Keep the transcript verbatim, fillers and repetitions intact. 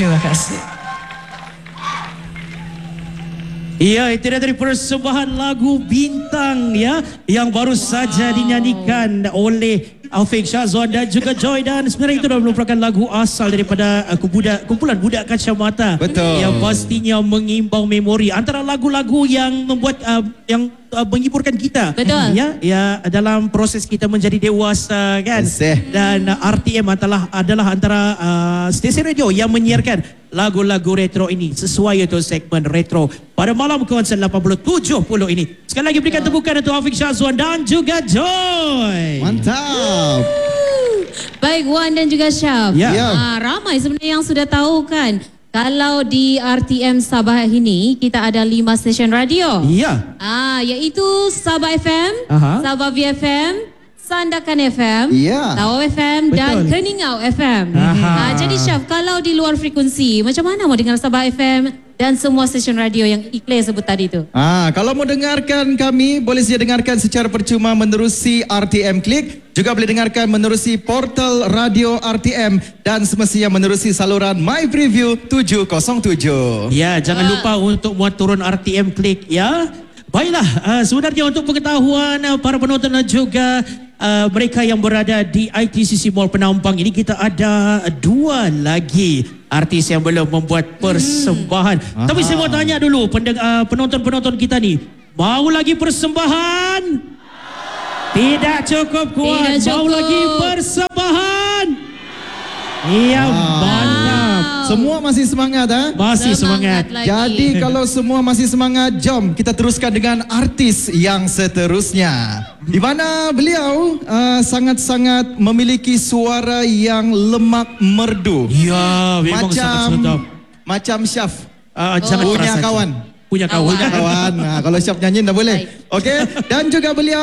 Terima kasih. Ya, itu dia dari persembahan lagu Bintang ya, yang baru saja dinyanyikan oleh Afiq Syazwan dan juga Joy, dan sebenarnya itu adalah merupakan lagu asal daripada uh, kumpulan, kumpulan Budak Kacamata. Betul. Yang pastinya mengimbau memori antara lagu-lagu yang membuat uh, yang uh, menghiburkan kita. Betul. Ya, ya dalam proses kita menjadi dewasa kan. Yes. Dan uh, R T M adalah adalah antara uh, stesen radio yang menyiarkan lagu-lagu retro ini sesuai untuk segmen retro pada malam kawasan lapan puluh tujuh puluh ini. Sekali lagi berikan tepukan untuk Afiq Syazwan dan juga Joy. Mantap. Baik Wan dan juga Syaf. Ya. Ya. Ah, ramai sebenarnya yang sudah tahu kan, kalau di R T M Sabah ini kita ada lima stesen radio. Ya. Ah, iaitu Sabah F M, Aha. Sabah V F M, Sandakan F M, Ya. Tawau F M dan Betul. Keningau F M. Aha. Ah, jadi Syaf, kalau di luar frekuensi, macam mana mau dengar Sabah F M dan semua stesen radio yang Ikhlas sebut tadi tu? Ah, kalau mau dengarkan kami, boleh saja dengarkan secara percuma menerusi R T M Klik, juga boleh dengarkan menerusi portal radio R T M dan semestinya menerusi saluran My Preview tujuh kosong tujuh. Ya, jangan lupa untuk muat turun R T M Klik ya. Baiklah, uh, sebenarnya untuk pengetahuan uh, para penonton dan juga uh, mereka yang berada di I T C C Mall Penampang ini, kita ada uh, dua lagi artis yang belum membuat persembahan. Hmm. Tapi saya mau tanya dulu pendeng- uh, penonton-penonton kita ni, mau lagi persembahan? Tidak cukup kuat. Tidak cukup. Mau lagi persembahan? Iya, mantap. Semua masih semangat ah? Masih semangat. lagi. Jadi kalau semua masih semangat, jom kita teruskan dengan artis yang seterusnya. Di mana beliau uh, sangat-sangat memiliki suara yang lemak merdu. Ya, memang sangat Macam sedap. macam Syaf. Uh, jangan Punya perasaan. kawan. Punya kawan. Punya kawan. Nah, kalau Syaf nyanyi tak boleh. Baik. Okey. Dan juga beliau